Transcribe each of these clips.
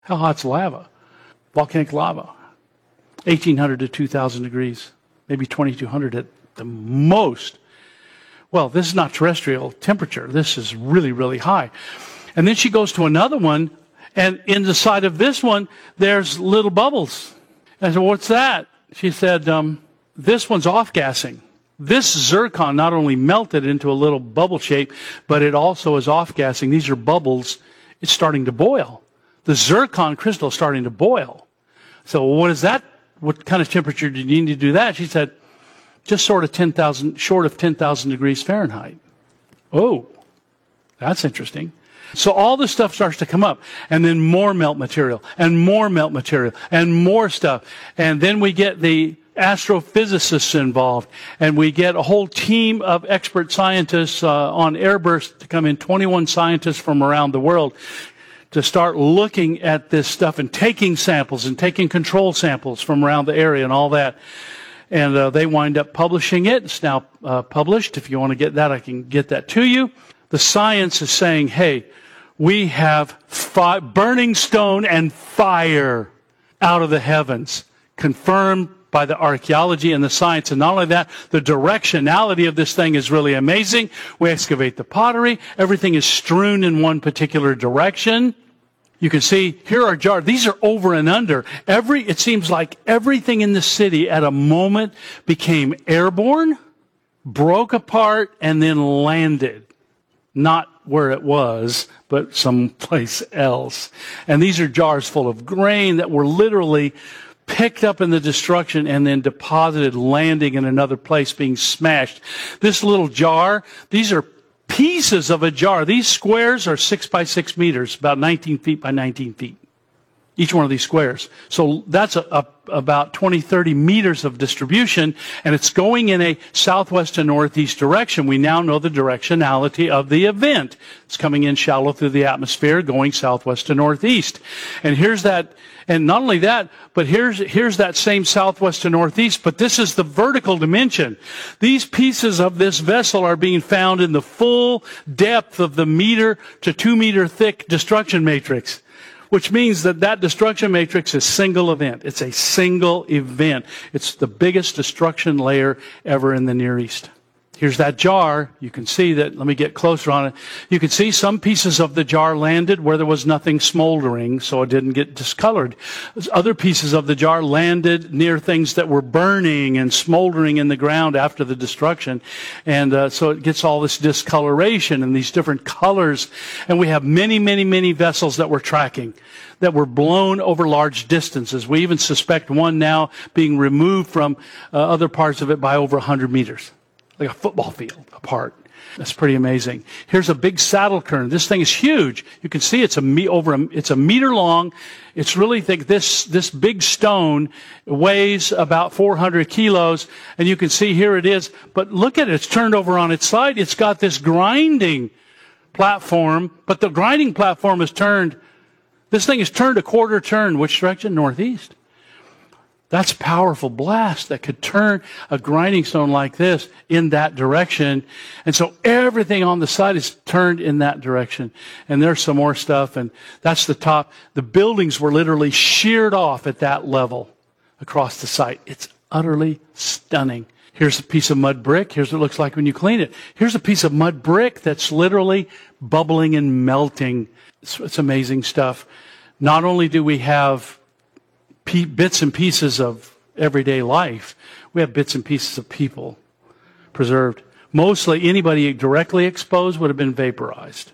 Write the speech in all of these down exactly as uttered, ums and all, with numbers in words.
How hot's lava? Volcanic lava. eighteen hundred to two thousand degrees, maybe twenty-two hundred at the most. Well, this is not terrestrial temperature. This is really, really high. And then she goes to another one, and in the side of this one, there's little bubbles. I said, what's that? She said, um, this one's off-gassing. This zircon not only melted into a little bubble shape, but it also is off-gassing. These are bubbles. It's starting to boil. The zircon crystal is starting to boil. So what is that? What kind of temperature do you need to do that? She said, just sort of ten thousand, short of ten thousand degrees Fahrenheit. Oh, that's interesting. So all this stuff starts to come up, and then more melt material, and more melt material, and more stuff. And then we get the astrophysicists involved, and we get a whole team of expert scientists uh, on Airburst to come in, twenty-one scientists from around the world, to start looking at this stuff and taking samples and taking control samples from around the area and all that. And uh, they wind up publishing it. It's now uh, published. If you want to get that, I can get that to you. The science is saying, hey, we have fi- burning stone and fire out of the heavens, confirmed by the archaeology and the science. And not only that, the directionality of this thing is really amazing. We excavate the pottery. Everything is strewn in one particular direction. You can see, here are jars. These are over and under. Every, it seems like everything in the city at a moment became airborne, broke apart, and then landed. Not where it was, but someplace else. And these are jars full of grain that were literally picked up in the destruction and then deposited, landing in another place, being smashed. This little jar, these are pieces of a jar. These squares are six by six meters, about nineteen feet by nineteen feet. Each one of these squares. So that's a, a, about twenty, thirty meters of distribution, and it's going in a southwest to northeast direction. We now know the directionality of the event. It's coming in shallow through the atmosphere, going southwest to northeast. And here's that, and not only that, but here's, here's that same southwest to northeast, but this is the vertical dimension. These pieces of this vessel are being found in the full depth of the meter to two meter thick destruction matrix, which means that that destruction matrix is single event. It's a single event. It's the biggest destruction layer ever in the Near East. Here's that jar. You can see that. Let me get closer on it. You can see some pieces of the jar landed where there was nothing smoldering, so it didn't get discolored. Other pieces of the jar landed near things that were burning and smoldering in the ground after the destruction. And uh, so it gets all this discoloration and these different colors. And we have many, many, many vessels that we're tracking that were blown over large distances. We even suspect one now being removed from uh, other parts of it by over one hundred meters. Like a football field apart. That's pretty amazing. Here's a big saddle kern. This thing is huge. You can see it's a me over. A, it's a meter long. It's really thick. This this big stone weighs about four hundred kilos, and you can see here it is. But look at it. It's turned over on its side. It's got this grinding platform, but the grinding platform is turned. This thing is turned a quarter turn. Which direction? Northeast. That's a powerful blast that could turn a grinding stone like this in that direction. And so everything on the side is turned in that direction. And there's some more stuff, and that's the top. The buildings were literally sheared off at that level across the site. It's utterly stunning. Here's a piece of mud brick. Here's what it looks like when you clean it. Here's a piece of mud brick that's literally bubbling and melting. It's, it's amazing stuff. Not only do we have bits and pieces of everyday life, we have bits and pieces of people preserved. Mostly anybody directly exposed would have been vaporized.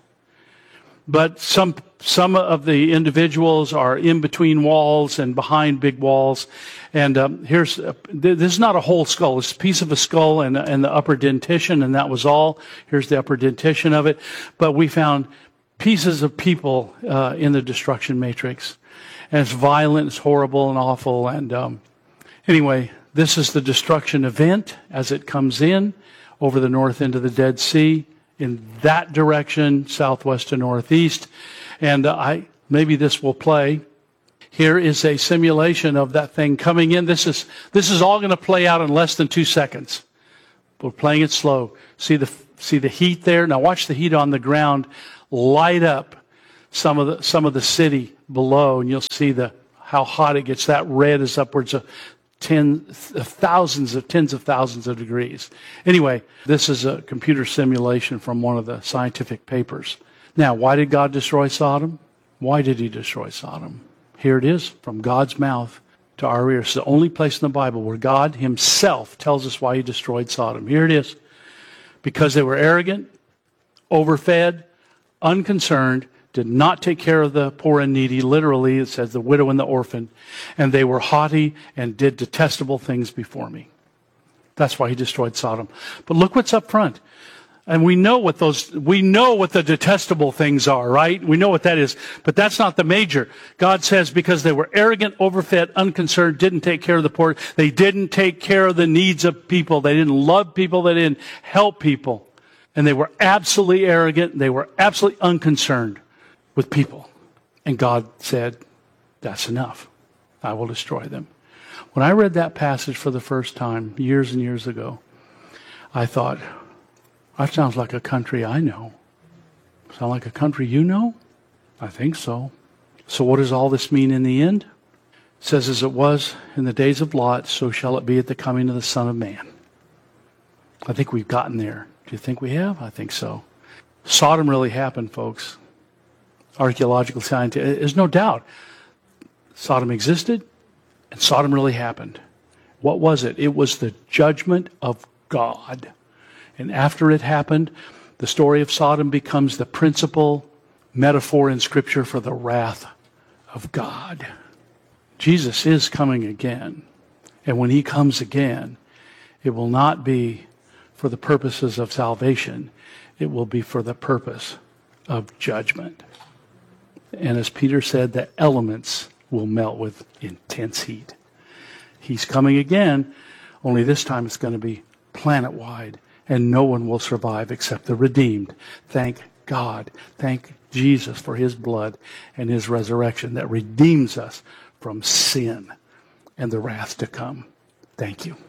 But some some of the individuals are in between walls and behind big walls. And um, here's a, this is not a whole skull. It's a piece of a skull and, and the upper dentition, and that was all. Here's the upper dentition of it. But we found pieces of people uh, in the destruction matrix. And it's violent, it's horrible and awful. And um, anyway, this is the destruction event as it comes in over the north end of the Dead Sea in that direction, southwest to northeast. And uh, I maybe this will play. Here is a simulation of that thing coming in. This is this is all going to play out in less than two seconds. We're playing it slow. See the see the heat there. Now watch the heat on the ground light up some of the some of the city below, and you'll see the how hot it gets. That red is upwards of ten, thousands of tens of thousands of degrees. Anyway, this is a computer simulation from one of the scientific papers. Now, why did God destroy Sodom? Why did he destroy Sodom? Here it is, from God's mouth to our ears. It's the only place in the Bible where God himself tells us why he destroyed Sodom. Here it is. Because they were arrogant, overfed, unconcerned, did not take care of the poor and needy. Literally, it says the widow and the orphan. And they were haughty and did detestable things before me. That's why he destroyed Sodom. But look what's up front. And we know what those, we know what the detestable things are, right? We know what that is. But that's not the major. God says because they were arrogant, overfed, unconcerned, didn't take care of the poor. They didn't take care of the needs of people. They didn't love people. They didn't help people. And they were absolutely arrogant. They were absolutely unconcerned with people. And God said, that's enough. I will destroy them. When I read that passage for the first time, years and years ago, I thought, that sounds like a country I know. Sound like a country you know? I think so. So what does all this mean in the end? It says, as it was in the days of Lot, so shall it be at the coming of the Son of Man. I think we've gotten there. Do you think we have? I think so. Sodom really happened, folks. Archaeological science, there's no doubt. Sodom existed, and Sodom really happened. What was it? It was the judgment of God. And after it happened, the story of Sodom becomes the principal metaphor in Scripture for the wrath of God. Jesus is coming again. And when he comes again, it will not be for the purposes of salvation. It will be for the purpose of judgment. And as Peter said, the elements will melt with intense heat. He's coming again, only this time it's going to be planet-wide. And no one will survive except the redeemed. Thank God. Thank Jesus for his blood and his resurrection that redeems us from sin and the wrath to come. Thank you.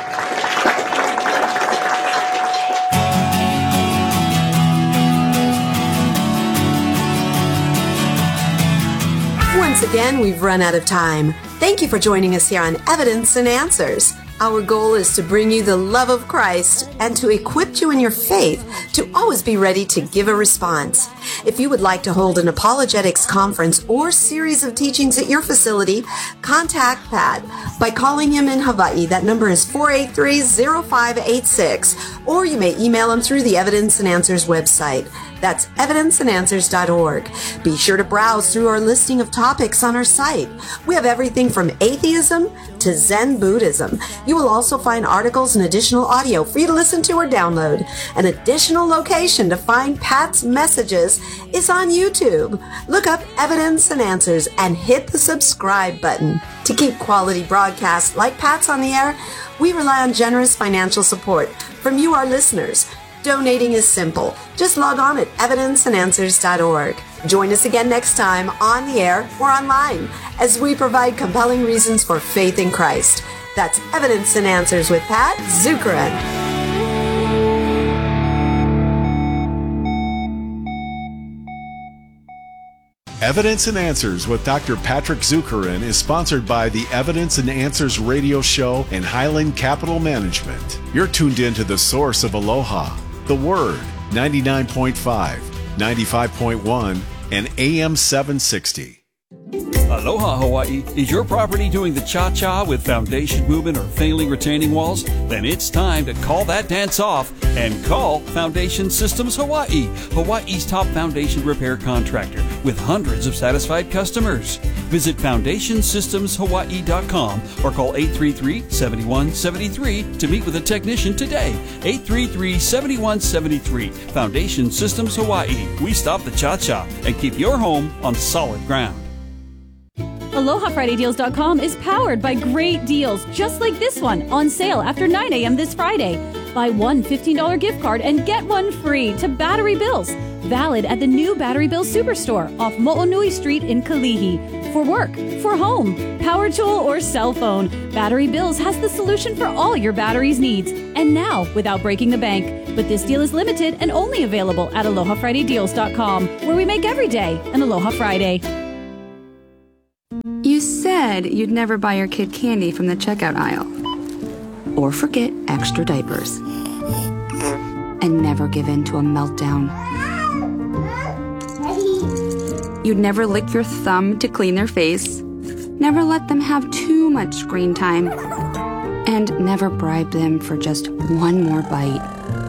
Once again, we've run out of time. Thank you for joining us here on Evidence and Answers. Our goal is to bring you the love of Christ and to equip you in your faith to always be ready to give a response. If you would like to hold an apologetics conference or series of teachings at your facility, contact Pat by calling him in Hawaii. That number is four eight three, zero five eight six, or you may email him through the Evidence and Answers website. That's evidence and answers dot org. Be sure to browse through our listing of topics on our site. We have everything from atheism to Zen Buddhism. You will also find articles and additional audio for you to listen to or download. An additional location to find Pat's messages is on YouTube. Look up Evidence and Answers and hit the subscribe button. To keep quality broadcasts like Pat's on the air, we rely on generous financial support from you, our listeners. Donating is simple. Just log on at evidence and answers dot org. Join us again next time on the air or online as we provide compelling reasons for faith in Christ. That's Evidence and Answers with Pat Zukeran. Evidence and Answers with Doctor Patrick Zukeran is sponsored by the Evidence and Answers radio show and Highland Capital Management. You're tuned in to the source of Aloha, the Word, ninety-nine point five, ninety-five point one, and A M seven sixty. Aloha Hawaii. Is your property doing the cha-cha with foundation movement or failing retaining walls? Then it's time to call that dance off and call Foundation Systems Hawaii, Hawaii's top foundation repair contractor with hundreds of satisfied customers. Visit foundation systems hawaii dot com or call eight three three, seven one seven three to meet with a technician today. eight three three, seven one seven three. Foundation Systems Hawaii. We stop the cha-cha and keep your home on solid ground. Aloha Friday Deals dot com is powered by great deals just like this one on sale after nine a.m. this Friday. Buy one fifteen dollars gift card and get one free to Battery Bills. Valid at the new Battery Bills Superstore off Mo'onui Street in Kalihi. For work, for home, power tool, or cell phone, Battery Bills has the solution for all your batteries needs. And now, without breaking the bank. But this deal is limited and only available at Aloha Friday Deals dot com, where we make every day an Aloha Friday. said you'd never buy your kid candy from the checkout aisle. Or forget extra diapers. And never give in to a meltdown. You'd never lick your thumb to clean their face. Never let them have too much screen time. And never bribe them for just one more bite.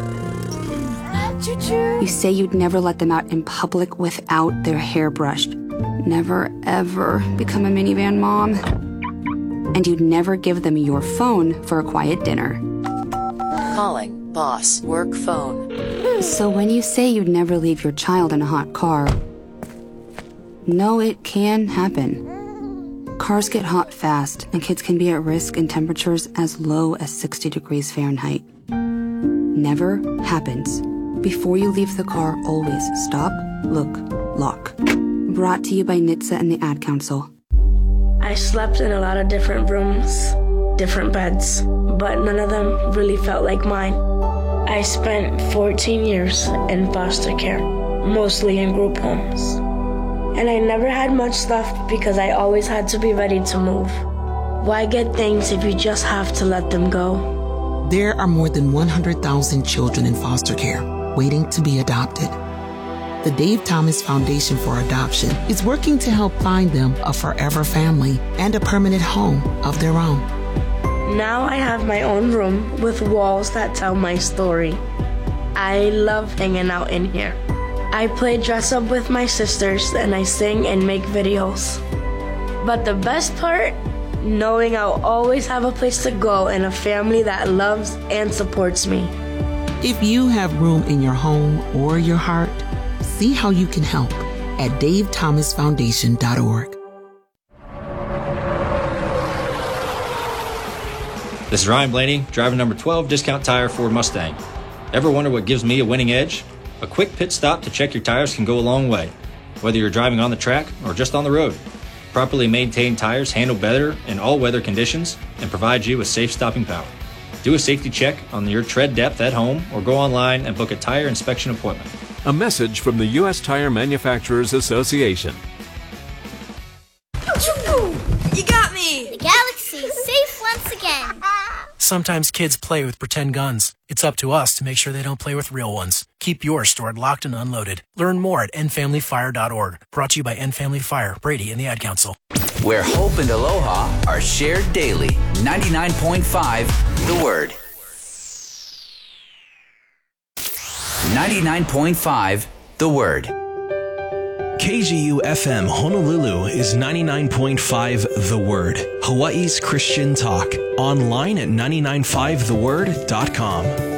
You say you'd never let them out in public without their hair brushed. Never, ever become a minivan mom. And you'd never give them your phone for a quiet dinner. Calling boss work phone. So when you say you'd never leave your child in a hot car, no, it can happen. Cars get hot fast, and kids can be at risk in temperatures as low as sixty degrees Fahrenheit. Never happens. Before you leave the car, always stop, look, lock. Brought to you by N H T S A and the Ad Council. I slept in a lot of different rooms, different beds, but none of them really felt like mine. I spent fourteen years in foster care, mostly in group homes. And I never had much stuff because I always had to be ready to move. Why get things if you just have to let them go? There are more than one hundred thousand children in foster care waiting to be adopted. The Dave Thomas Foundation for Adoption is working to help find them a forever family and a permanent home of their own. Now I have my own room with walls that tell my story. I love hanging out in here. I play dress up with my sisters and I sing and make videos. But the best part, knowing I'll always have a place to go and a family that loves and supports me. If you have room in your home or your heart, see how you can help at dave thomas foundation dot org. This is Ryan Blaney, driver number twelve, Discount Tire Ford Mustang. Ever wonder what gives me a winning edge? A quick pit stop to check your tires can go a long way, whether you're driving on the track or just on the road. Properly maintained tires handle better in all weather conditions and provide you with safe stopping power. Do a safety check on your tread depth at home or go online and book a tire inspection appointment. A message from the U S Tire Manufacturers Association. You got me! The galaxy's safe once again. Sometimes kids play with pretend guns. It's up to us to make sure they don't play with real ones. Keep yours stored locked and unloaded. Learn more at end family fire dot org. Brought to you by End Family Fire, Brady, and the Ad Council. Where hope and aloha are shared daily. ninety-nine point five, The Word. ninety-nine point five, The Word. K G U F M Honolulu is ninety-nine point five The Word, Hawaii's Christian talk. Online at nine nine five the word dot com.